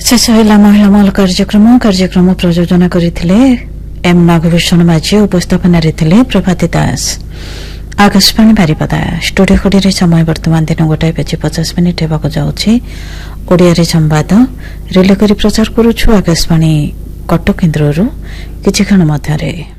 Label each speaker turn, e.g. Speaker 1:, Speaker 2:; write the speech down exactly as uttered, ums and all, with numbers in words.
Speaker 1: शेष होला महिला मल कार्यक्रम कार्यक्रम प्रयोजन करथिले एम नागभूषण माझी उपस्थापन रे प्रभाती दास आकाशवाणी बारिपदा स्टूडियो खड़ी समय वर्तमान दिन गोटाए बजे पचास मिनिट हेबाक जाउछि ओडिया संवाद रिले करी प्रचार करूछु आकाशवाणी कटक केन्द्ररू किछि क्षण मध्यरे।